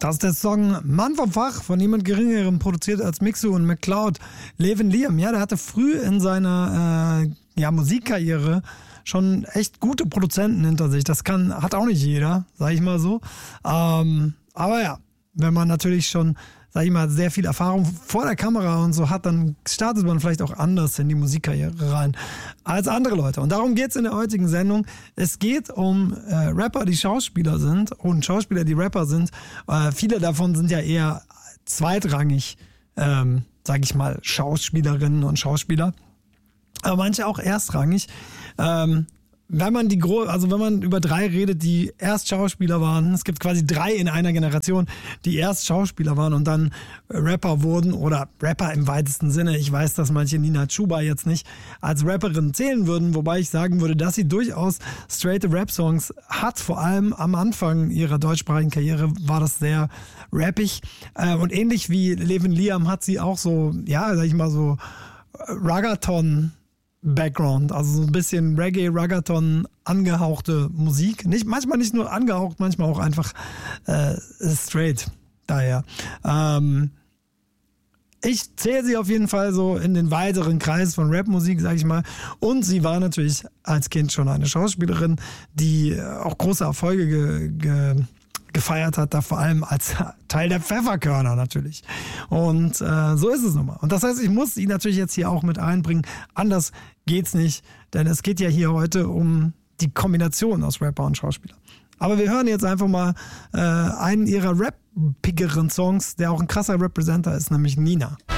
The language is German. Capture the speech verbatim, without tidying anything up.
Das ist der Song Mann vom Fach von niemand Geringerem, produziert als Mixu und McCloud. Levin Liam, ja, der hatte früh in seiner äh, ja, Musikkarriere schon echt gute Produzenten hinter sich. Das kann, hat auch nicht jeder, sag ich mal so. Ähm, aber ja, wenn man natürlich schon, sag ich mal, sehr viel Erfahrung vor der Kamera und so hat, dann startet man vielleicht auch anders in die Musikkarriere rein als andere Leute. Und darum geht's in der heutigen Sendung. Es geht um äh, Rapper, die Schauspieler sind und Schauspieler, die Rapper sind. Äh, viele davon sind ja eher zweitrangig, ähm, sag ich mal, Schauspielerinnen und Schauspieler. Aber manche auch erstrangig. Ähm, wenn man die gro- also wenn man über drei redet, die erst Schauspieler waren, es gibt quasi drei in einer Generation, die erst Schauspieler waren und dann Rapper wurden oder Rapper im weitesten Sinne. Ich weiß, dass manche Nina Chuba jetzt nicht als Rapperin zählen würden, wobei ich sagen würde, dass sie durchaus straighte Rap-Songs hat. Vor allem am Anfang ihrer deutschsprachigen Karriere war das sehr rappig. Äh, und ähnlich wie Levin Liam hat sie auch so, ja, sag ich mal so Raggaeton Background, also so ein bisschen Reggae, Raggaeton angehauchte Musik. Nicht, manchmal nicht nur angehaucht, manchmal auch einfach äh, straight. Daher. Ähm, ich zähle sie auf jeden Fall so in den weiteren Kreis von Rapmusik, sag ich mal. Und sie war natürlich als Kind schon eine Schauspielerin, die auch große Erfolge ge, ge, gefeiert hat, da vor allem als Teil der Pfefferkörner natürlich. Und äh, so ist es nun mal. Und das heißt, ich muss sie natürlich jetzt hier auch mit einbringen. Anders geht's nicht, denn es geht ja hier heute um die Kombination aus Rapper und Schauspieler. Aber wir hören jetzt einfach mal äh, einen ihrer rap-pickeren Songs, der auch ein krasser Representer ist, nämlich Nina.